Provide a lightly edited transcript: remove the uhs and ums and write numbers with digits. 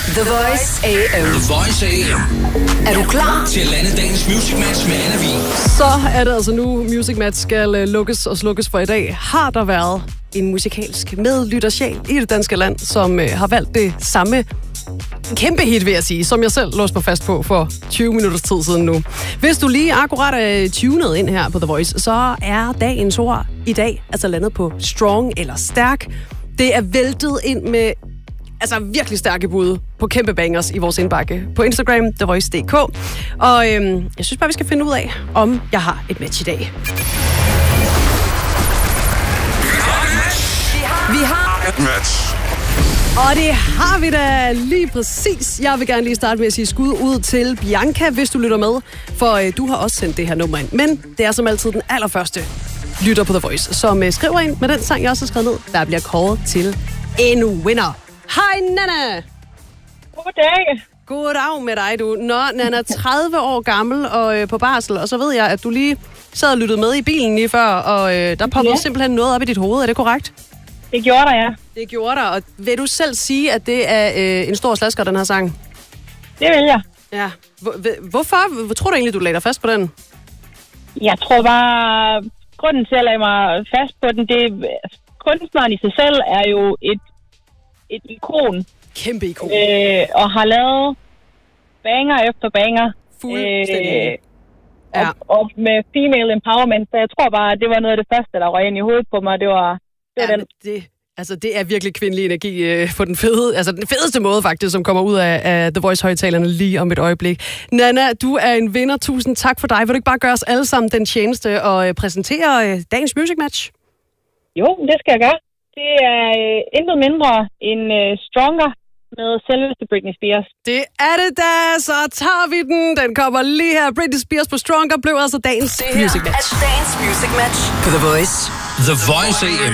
The Voice AM. The Voice AM. Er du klar til at lande dagens Music Match med Anna Vig? Så er det altså nu, Music Match skal lukkes og slukkes for i dag. Har der været en musikalsk medlyttersjæl i det danske land, som har valgt det samme kæmpe hit, vil jeg sige, som jeg selv låste mig fast på for 20 minutters tid siden nu. Hvis du lige akkurat er tunet ind her på The Voice, så er dagens ord i dag altså landet på strong eller stærk. Det er væltet ind med virkelig stærke bud på kæmpe bangers i vores indbakke på Instagram, thevoice.dk. Og jeg synes bare, vi skal finde ud af, om jeg har et match i dag. Vi har et match. Og det har vi da lige præcis. Jeg vil gerne lige starte med at sige skud ud til Bianca, hvis du lytter med. For du har også sendt det her nummer ind. Men det er som altid den allerførste lytter på The Voice, som skriver ind med den sang, jeg også har skrevet ned, der bliver kåret til en winner. Hej, Nana! Goddag. Goddag med dig, du. Nå, Nana, 30 år gammel og på barsel, og så ved jeg, at du lige sad og lyttede med i bilen lige før, og der poppede simpelthen noget op i dit hoved. Er det korrekt? Det gjorde der, ja. Det gjorde der, og vil du selv sige, at det er en stor slasker, den her sang? Det vil jeg. Ja. Hvorfor? Hvor tror du egentlig, du lagde dig fast på den? Jeg tror bare, grunden til at lade mig fast på den, det kunstneren i sig selv er jo et ikon. Kæmpe ikon. Og har lavet banger efter banger. Fuldstændig. Og med female empowerment, så jeg tror bare, at det var noget af det første, der røg ind i hovedet på mig. Det var den. Det er virkelig kvindelig energi på den fedeste måde faktisk, som kommer ud af The Voice-højtalerne lige om et øjeblik. Nana, du er en vinder. Tusind tak for dig. Vil du ikke bare gøre os alle sammen den tjeneste og præsentere dagens Music Match? Jo, det skal jeg gøre. Det er intet mindre end Stronger med selveste Britney Spears. Det er det da, så tager vi den. Den kommer lige her. Britney Spears på Stronger blev altså dagens Music Match. Det her er dagens Music Match på The Voice. The Voice AM.